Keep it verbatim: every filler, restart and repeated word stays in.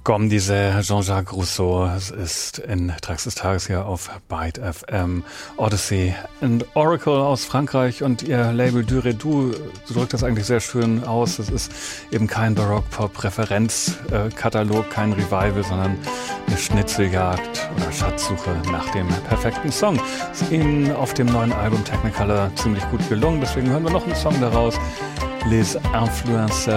Comme disait Jean-Jacques Rousseau, es ist in Tracks des Tages hier auf Byte F M. Odyssey and Oracle aus Frankreich und ihr Label Du Redu drückt das eigentlich sehr schön aus. Es ist eben kein Barock-Pop-Referenzkatalog, kein Revival, sondern eine Schnitzeljagd oder Schatzsuche nach dem perfekten Song. Ist ihnen auf dem neuen Album Technicolor ziemlich gut gelungen, deswegen hören wir noch einen Song daraus. Les Influenceurs